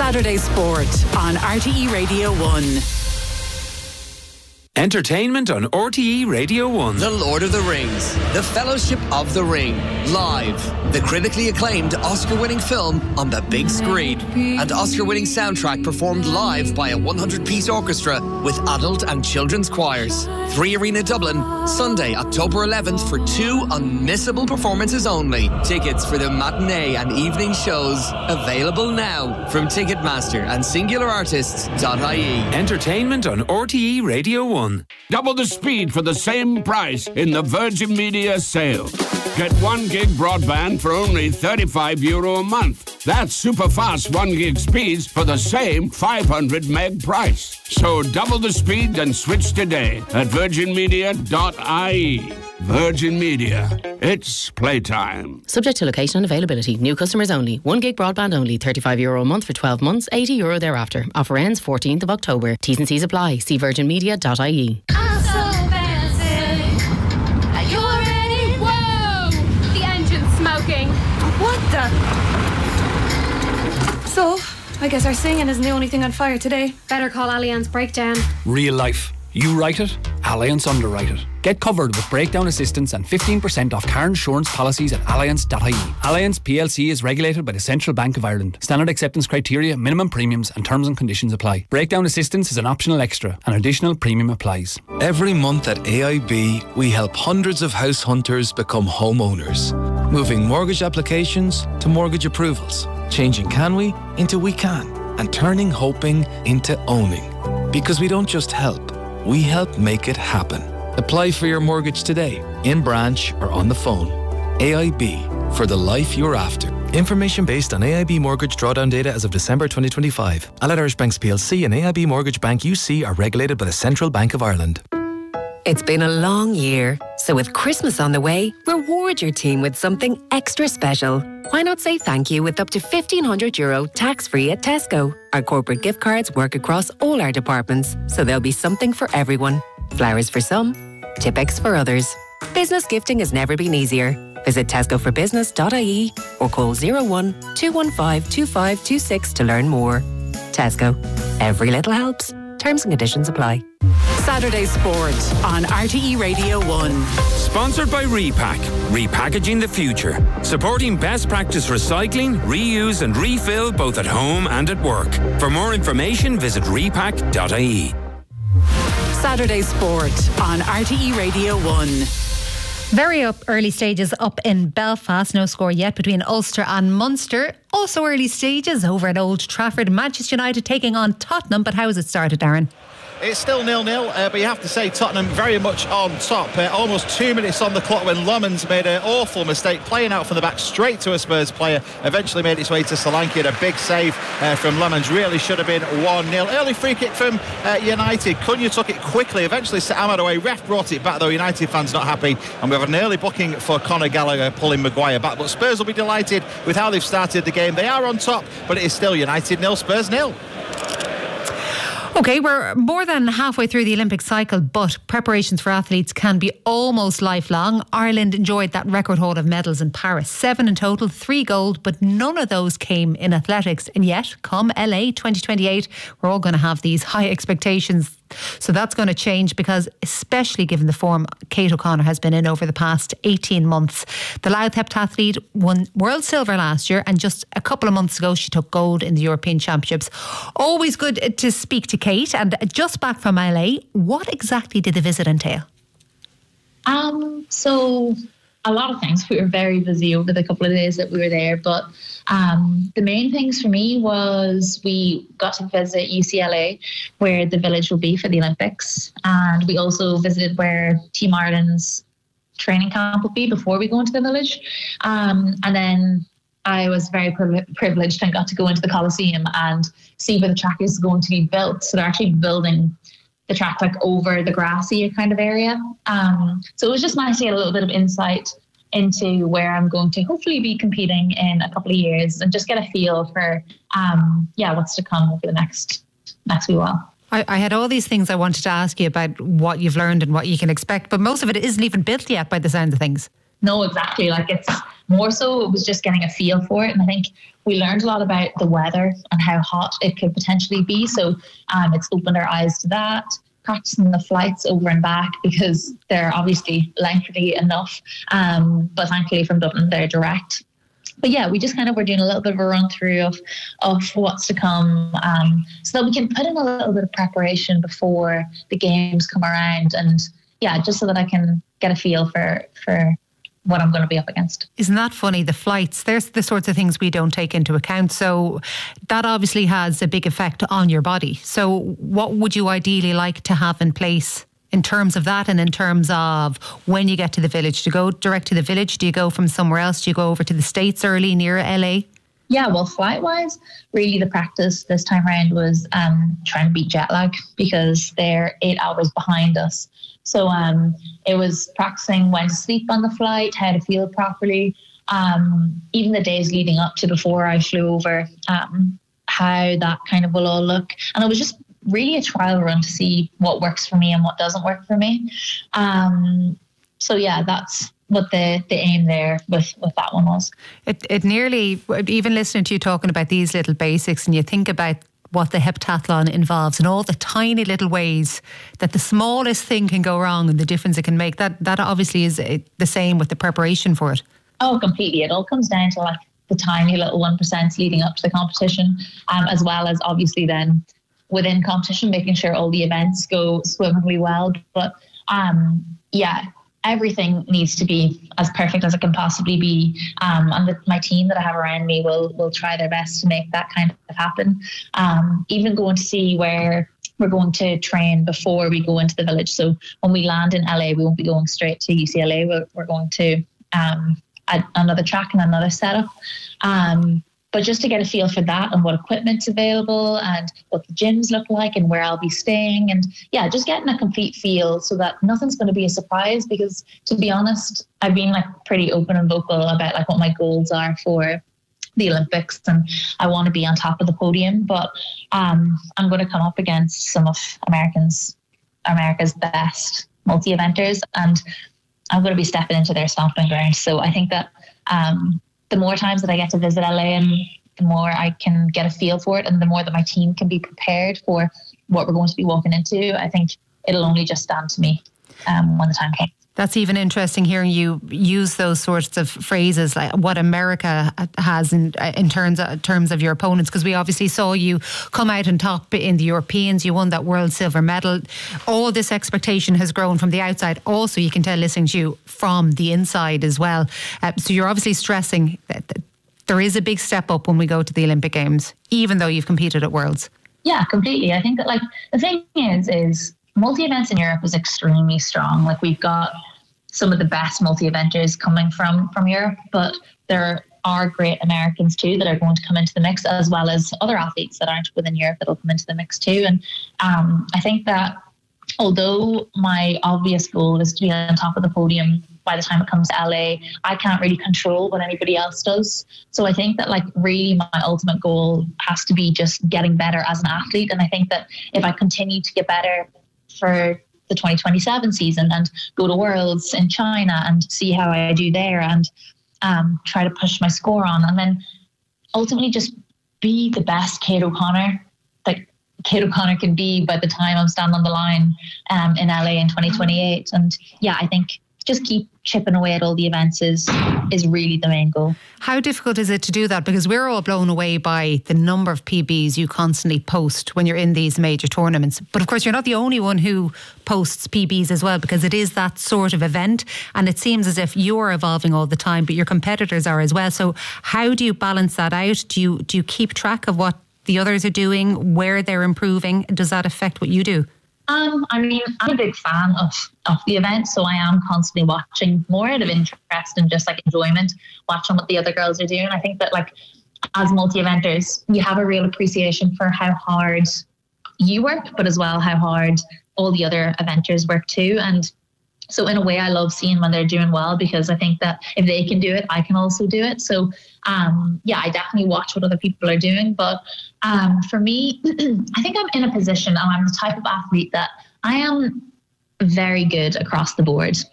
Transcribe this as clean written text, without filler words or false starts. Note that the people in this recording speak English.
Saturday Sport on RTE Radio 1. Entertainment on RTE Radio 1. The Lord of the Rings, The Fellowship of the Ring, live. The critically acclaimed Oscar-winning film on the big screen. And Oscar-winning soundtrack performed live by a 100-piece orchestra with adult and children's choirs. 3 Arena Dublin, Sunday, October 11th for 2 unmissable performances only. Tickets for the matinee and evening shows available now from Ticketmaster and singularartists.ie. Entertainment on RTE Radio 1. Double the speed for the same price in the Virgin Media sale. Get 1 gig broadband for only €35 a month. That's super fast 1 gig speeds for the same 500 meg price. So double the speed and switch today at virginmedia.ie. Virgin Media. It's playtime. Subject to location and availability. New customers only. 1 gig broadband only. €35 a month for 12 months. €80 thereafter. Offer ends 14th of October. T's and C's apply. See virginmedia.ie. I'm so fancy. Are you ready? Whoa! The engine's smoking. What the? So, I guess our singing isn't the only thing on fire today. Better call Allianz Breakdown. Real life. You write it, Allianz underwrite it. Get covered with breakdown assistance and 15% off car insurance policies at allianz.ie. Allianz PLC is regulated by the Central Bank of Ireland. Standard acceptance criteria, minimum premiums and terms and conditions apply. Breakdown assistance is an optional extra. An additional premium applies. Every month at AIB, we help hundreds of house hunters become homeowners. Moving mortgage applications to mortgage approvals. Changing can we into we can. And turning hoping into owning. Because we don't just help. We help make it happen. Apply for your mortgage today, in branch or on the phone. AIB, for the life you're after. Information based on AIB mortgage drawdown data as of December 2025. Allied Irish Banks PLC and AIB Mortgage Bank UC are regulated by the Central Bank of Ireland. It's been a long year, so with Christmas on the way, reward your team with something extra special. Why not say thank you with up to €1,500 tax-free at Tesco? Our corporate gift cards work across all our departments, so there'll be something for everyone. Flowers for some, Tipp-Ex for others. Business gifting has never been easier. Visit tescoforbusiness.ie or call 01 215 2526 to learn more. Tesco. Every little helps. Terms and conditions apply. Saturday Sport on RTE Radio 1. Sponsored by Repack. Repackaging the future. Supporting best practice recycling, reuse and refill both at home and at work. For more information, visit repack.ie. Saturday Sport on RTE Radio 1. Very early stages up in Belfast. No score yet between Ulster and Munster. Also early stages over at Old Trafford. Manchester United taking on Tottenham. But how has it started, Darren? It's still 0-0, but you have to say Tottenham very much on top. Almost 2 minutes on the clock when Lemons made an awful mistake, playing out from the back straight to a Spurs player. Eventually made its way to Solanke, and a big save from Lemons. Really should have been 1-0. Early free kick from United. Cunha took it quickly, eventually set Ahmad away. Ref brought it back, though. United fans not happy, and we have an early booking for Conor Gallagher pulling Maguire back. But Spurs will be delighted with how they've started the game. They are on top, but it is still United 0, Spurs 0. OK, we're more than halfway through the Olympic cycle, but preparations for athletes can be almost lifelong. Ireland enjoyed that record haul of medals in Paris. 7 in total, 3 gold, but none of those came in athletics. And yet, come LA 2028, we're all going to have these high expectations. So that's going to change because, especially given the form Kate O'Connor has been in over the past 18 months. The Louth heptathlete won world silver last year, and just a couple of months ago she took gold in the European Championships. Always good to speak to Kate. And just back from LA, what exactly did the visit entail? So a lot of things. We were very busy over the couple of days that we were there, but the main things for me was we got to visit UCLA, where the village will be for the Olympics, and we also visited where Team Ireland's training camp will be before we go into the village, and then I was very privileged and got to go into the Coliseum and see where the track is going to be built. So they're actually building the track like over the grassy kind of area. So it was just nice to get a little bit of insight into where I'm going to hopefully be competing in a couple of years, and just get a feel for what's to come over the next wee while. I had all these things I wanted to ask you about what you've learned and what you can expect, but most of it isn't even built yet by the sound of things. No, exactly. Like it's more so it was just getting a feel for it. And I think we learned a lot about the weather and how hot it could potentially be. So it's opened our eyes to that. Practicing the flights over and back because they're obviously lengthy enough. But thankfully from Dublin, they're direct. But yeah, we just kind of were doing a little bit of a run through of what's to come so that we can put in a little bit of preparation before the games come around. And yeah, just so that I can get a feel for what I'm going to be up against. Isn't that funny? The flights, there's the sorts of things we don't take into account. So that obviously has a big effect on your body. So what would you ideally like to have in place in terms of that and in terms of when you get to the village? Do you go direct to the village? Do you go from somewhere else? Do you go over to the States early near LA? Yeah, well, flight-wise, really the practice this time around was trying to beat jet lag because they're 8 hours behind us. So it was practicing when to sleep on the flight, how to feel properly, even the days leading up to before I flew over, how that kind of will all look. And it was just really a trial run to see what works for me and what doesn't work for me. So yeah, that's what the aim there with that one was. It nearly, even listening to you talking about these little basics and you think about what the heptathlon involves and all the tiny little ways that the smallest thing can go wrong and the difference it can make, that obviously is the same with the preparation for it. Oh, completely. It all comes down to like the tiny little 1% leading up to the competition, as well as obviously then within competition, making sure all the events go swimmingly well. But yeah, everything needs to be as perfect as it can possibly be. And my team that I have around me will try their best to make that kind of happen. Even going to see where we're going to train before we go into the village. So when we land in LA, we won't be going straight to UCLA. We're going to another track and another setup. But just to get a feel for that and what equipment's available and what the gyms look like and where I'll be staying. And yeah, just getting a complete feel so that nothing's going to be a surprise, because to be honest, I've been like pretty open and vocal about like what my goals are for the Olympics and I want to be on top of the podium. But I'm going to come up against some of America's best multi-eventers and I'm going to be stepping into their stomping ground. So I think that the more times that I get to visit LA and the more I can get a feel for it and the more that my team can be prepared for what we're going to be walking into, I think it'll only just stand to me when the time comes. That's even interesting hearing you use those sorts of phrases like what America has in terms of your opponents, because we obviously saw you come out on top in the Europeans. You won that world silver medal. All this expectation has grown from the outside. Also, you can tell listening to you from the inside as well. So you're obviously stressing that there is a big step up when we go to the Olympic Games, even though you've competed at Worlds. Yeah, completely. I think that like the thing is multi-events in Europe is extremely strong. Like we've got some of the best multi-eventers coming from Europe, but there are great Americans too that are going to come into the mix, as well as other athletes that aren't within Europe that will come into the mix too. And I think that although my obvious goal is to be on top of the podium by the time it comes to LA, I can't really control what anybody else does. So I think that like really my ultimate goal has to be just getting better as an athlete. And I think that if I continue to get better for the 2027 season and go to Worlds in China and see how I do there and try to push my score on, and then ultimately just be the best Kate O'Connor that Kate O'Connor can be by the time I'm standing on the line in LA in 2028. And yeah, I think just keep chipping away at all the events is really the main goal. How difficult is it to do that? Because we're all blown away by the number of PBs you constantly post when you're in these major tournaments. But of course, you're not the only one who posts PBs as well, because it is that sort of event. And it seems as if you're evolving all the time, but your competitors are as well. So how do you balance that out? Do you keep track of what the others are doing, where they're improving? Does that affect what you do? I mean, I'm a big fan of the event, so I am constantly watching more out of interest and just like enjoyment, watching what the other girls are doing. I think that like as multi-eventers, you have a real appreciation for how hard you work, but as well how hard all the other eventers work too. And so in a way, I love seeing when they're doing well, because I think that if they can do it, I can also do it. So yeah, I definitely watch what other people are doing. But for me, I think I'm in a position, and I'm the type of athlete that I am very good across the board.